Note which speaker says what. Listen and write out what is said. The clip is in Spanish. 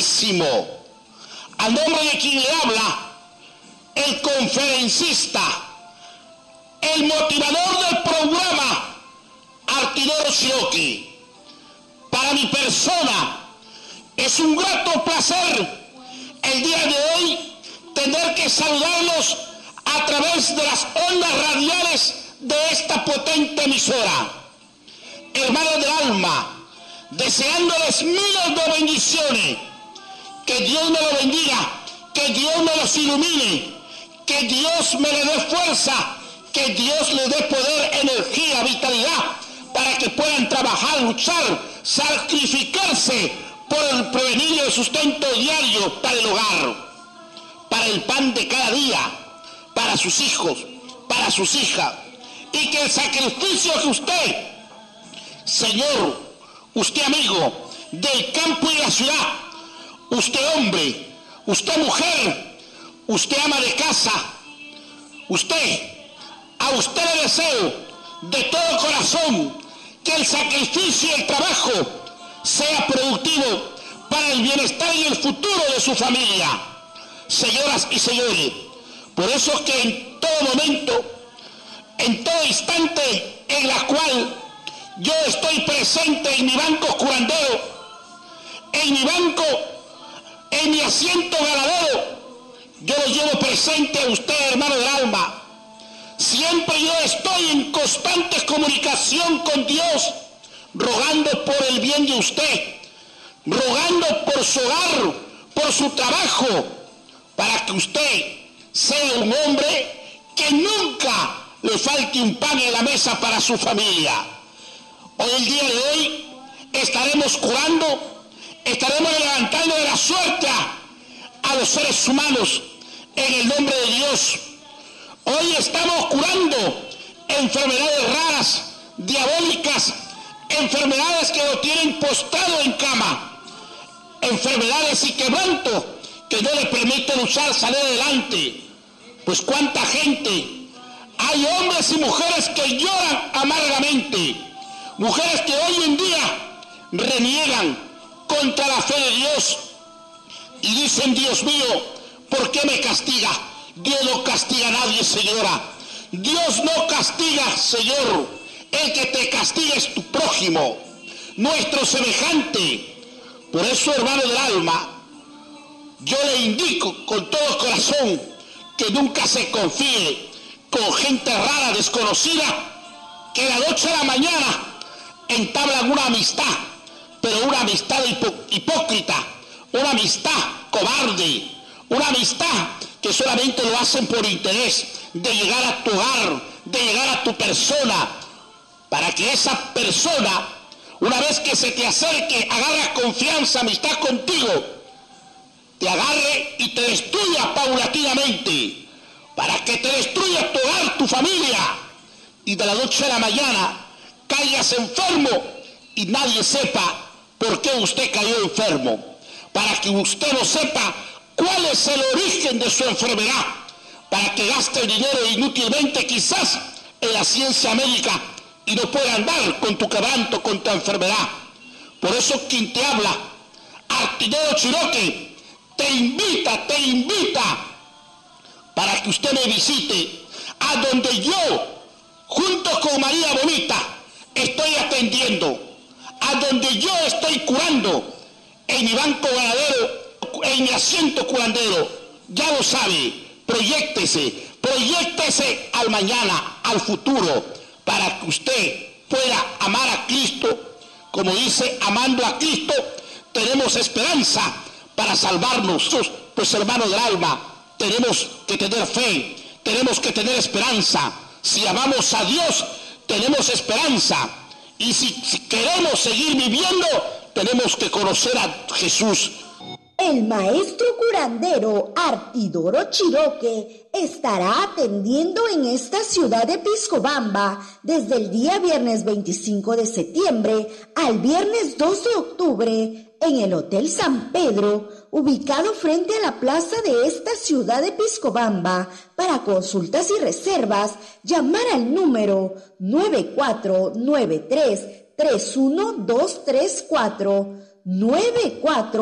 Speaker 1: Altísimo. A nombre de quien le habla, el conferencista, el motivador del programa, Artidoro Cherokee. Para mi persona es un grato placer el día de hoy tener que saludarlos a través de las ondas radiales de esta potente emisora. Hermanos del alma, deseándoles miles de bendiciones, que Dios me lo bendiga, que Dios me los ilumine, que Dios me le dé fuerza, que Dios les dé poder, energía, vitalidad, para que puedan trabajar, luchar, sacrificarse por el prevenir el sustento diario para el hogar, para el pan de cada día, para sus hijos, para sus hijas, y que el sacrificio que usted, señor, usted amigo del campo y la ciudad, usted hombre, usted mujer, usted ama de casa, a usted le deseo de todo corazón que el sacrificio y el trabajo sea productivo para el bienestar y el futuro de su familia. Señoras y señores, por eso que en todo momento, en todo instante en la cual yo estoy presente en mi banco curandero, en mi banco, en mi asiento ganadero, yo lo llevo presente a usted, hermano del alma. Siempre yo estoy en constante comunicación con Dios, rogando por el bien de usted, rogando por su hogar, por su trabajo, para que usted sea un hombre que nunca le falte un pan en la mesa para su familia. Hoy, el día de hoy, estaremos curando, estaremos levantando de la suerte a los seres humanos en el nombre de Dios. Hoy estamos curando enfermedades raras, diabólicas, enfermedades que lo tienen postrado en cama, enfermedades y quebrantos que no le permiten usar, salir adelante. Pues cuánta gente, hay hombres y mujeres que lloran amargamente, mujeres que hoy en día reniegan contra la fe de Dios y dicen: Dios mío, ¿por qué me castiga? Dios no castiga a nadie, señora. Dios no castiga, Señor. El que te castiga es tu prójimo, nuestro semejante. Por eso, hermano del alma, yo le indico con todo corazón que nunca se confíe con gente rara, desconocida, que de la noche a la mañana entablan una amistad, pero una amistad hipócrita, una amistad cobarde, una amistad que solamente lo hacen por interés de llegar a tu hogar, de llegar a tu persona, para que esa persona, una vez que se te acerque, agarra confianza, amistad contigo, te agarre y te destruya paulatinamente, para que te destruya tu hogar, tu familia, y de la noche a la mañana caigas enfermo y nadie sepa por qué usted cayó enfermo, para que usted no sepa cuál es el origen de su enfermedad, para que gaste dinero inútilmente quizás en la ciencia médica y no pueda andar con tu quebranto, con tu enfermedad. Por eso quien te habla, Artidoro Cherokee, te invita para que usted me visite a donde yo, junto con María Bonita, estoy atendiendo, a donde yo estoy curando, en mi banco ganadero, en mi asiento curandero. Ya lo sabe, proyéctese al mañana, al futuro, para que usted pueda amar a Cristo. Como dice, amando a Cristo tenemos esperanza para salvarnos. Pues, hermanos del alma, tenemos que tener fe, tenemos que tener esperanza. Si amamos a Dios, tenemos esperanza. Y si queremos seguir viviendo, tenemos que conocer a Jesús.
Speaker 2: El maestro curandero Artidoro Cherokee estará atendiendo en esta ciudad de Piscobamba desde el día viernes 25 de septiembre al viernes 2 de octubre en el Hotel San Pedro, ubicado frente a la plaza de esta ciudad de Piscobamba. Para consultas y reservas, llamar al número 9493-31234 94